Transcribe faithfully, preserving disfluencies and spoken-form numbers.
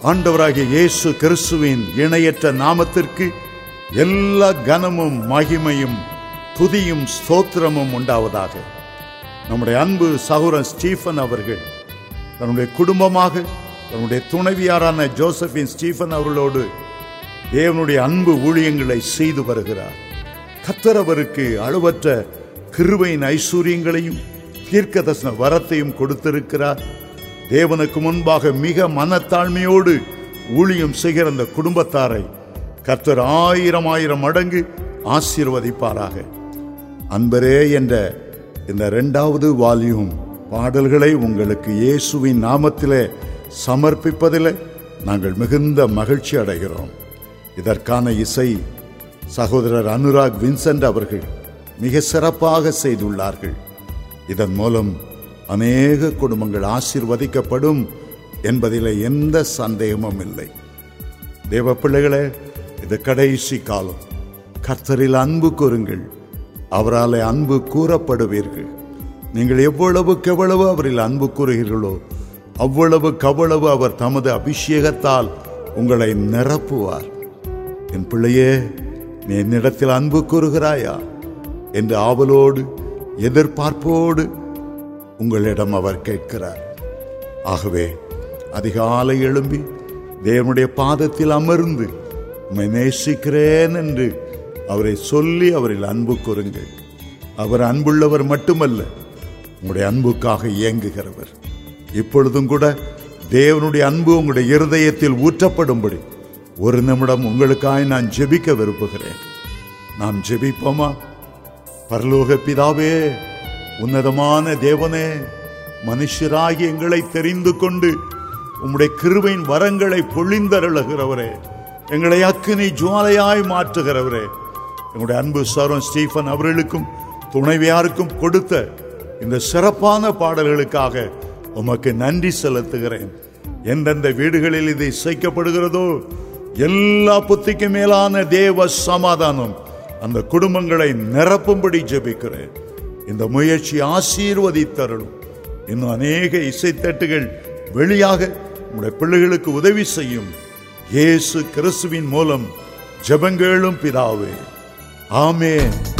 ஆண்டவராகிய இயேசு கிறிஸ்துவின் இணையற்ற நாமத்திற்கு எல்லா கனமும் மகிமையும் துதியும் ஸ்தோத்திரமும் உண்டாவதாக. நம்முடைய அன்பு சகோதரன் ஸ்டீஃபன் அவர்கள் தன்னுடைய குடும்பமாக தன்னுடைய துணைவியாரான ஜோசபின் ஸ்டீஃபன் அவர்களோடு தேவனுடைய அன்பு ஊழியங்களை செய்து வருகிறார். கர்த்தர் அவருக்கு அளவற்ற கிருபையின் ஐஸ்வர்யங்களையும் தீர்க்கதரிசன வரத்தையும் கொடுத்திருக்கிறார். தேவனுக்கு முன்பாக மிக மனத்தாழ்மையோடு ஊழியம் செய்கிற அந்த குடும்பத்தாரை கர்த்தர் ஆயிரம் ஆயிரம் மடங்கு ஆசீர்வதிப்பாராக. அன்பரே என்ற இந்த இரண்டாவது வால்யூம் பாடல்களை உங்களுக்கு இயேசுவின் நாமத்திலே சமர்ப்பிப்பதில் நாங்கள் மிகுந்த மகிழ்ச்சி அடைகிறோம். இதற்கான இசை சகோதரர் அனுராக் வின்சென்ட் அவர்கள் மிக சிறப்பாக செய்துள்ளார்கள். இதன் மூலம் அநேக குடும்பங்கள் ஆசீர்வதிக்கப்படும் என்பதில் எந்த சந்தேகமும் இல்லை. தேவ பிள்ளைகளே, இது கடைசி காலம். கர்த்தரில் அன்பு கூறுங்கள், அவரால் அன்பு கூறப்படுவீர்கள். நீங்கள் எவ்வளவுக்கு எவ்வளவு அவரில் அன்பு கூறுகிறீர்களோ அவ்வளவுக்கு அவ்வளவு அவர் தமது அபிஷேகத்தால் உங்களை நிரப்புவார். என் பிள்ளையே, நீ என்னிடத்தில் அன்பு கூறுகிறாயா என்று ஆவலோடு எதிர்பார்ப்போடு உங்களிடம் அவர் கேட்கிறார். ஆகவே அதிகாலை எழும்பி தேவனுடைய பாதத்தில் அமர்ந்து உம்மை நேசிக்கிறேன் என்று அவரை சொல்லி அவரில் அன்பு கூறுங்கள். அவர் அன்புள்ளவர் மட்டுமல்ல, உங்களுடைய அன்புக்காக இயங்குகிறவர். இப்பொழுதும் கூட தேவனுடைய அன்பு உங்களுடைய இருதயத்தில் ஊற்றப்படும்படி ஒரு நிமிடம் உங்களுக்காக நான் ஜெபிக்க விரும்புகிறேன். நாம் ஜெபிப்போமா? பரலோக பிதாவே, உன்னதமான தேவனே, மனுஷராகி எங்களை தெரிந்து கொண்டு உம்முடைய கிருபையின் வரங்களை பொழிந்தருளுகிறவரே, எங்களை அக்கினி ஜுவாலையாய் மாற்றுகிறவரே, எங்களுடைய அன்பு சகோதரன் ஸ்டீஃபன் அவர்களுக்கும் துணைவியாருக்கும் கொடுத்த இந்த சிறப்பான பாடல்களுக்காக உமக்கு நன்றி செலுத்துகிறேன். எந்தெந்த வீடுகளில் இது இசைக்கப்படுகிறதோ எல்லா புத்திக்கு மேலான தேவ சமாதானம் அந்த குடும்பங்களை நிரப்பும்படி ஜெபிக்கிறேன். இந்த முயற்சி ஆசீர்வதித்தருளும். இன்னும் அநேக இசைத்தட்டுகள் வெளியாக உங்களுடைய பிள்ளைகளுக்கு உதவி செய்யும். இயேசு கிறிஸ்துவின் மூலம் ஜெபங்களும் பிதாவே, ஆமென்.